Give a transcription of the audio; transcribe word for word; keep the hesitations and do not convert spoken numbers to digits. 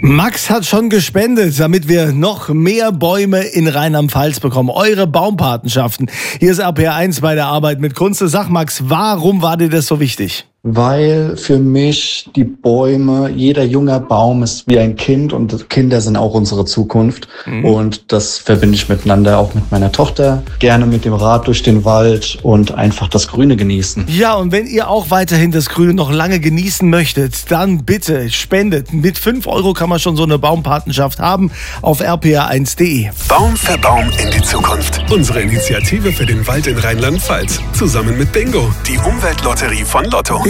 Max hat schon gespendet, damit wir noch mehr Bäume in Rheinland-Pfalz bekommen. Eure Baumpatenschaften. Hier ist R P R eins bei der Arbeit mit Kunze. Sag Max, warum war dir das so wichtig? Weil für mich die Bäume, jeder junger Baum ist wie ein Kind und Kinder sind auch unsere Zukunft. Mhm. Und das verbinde ich miteinander, auch mit meiner Tochter. Gerne mit dem Rad durch den Wald und einfach das Grüne genießen. Ja, und wenn ihr auch weiterhin das Grüne noch lange genießen möchtet, dann bitte spendet. Mit fünf Euro kann man schon so eine Baumpatenschaft haben auf r p r eins punkt d e. Baum für Baum in die Zukunft. Unsere Initiative für den Wald in Rheinland-Pfalz. Zusammen mit Bingo, die Umweltlotterie von Lotto.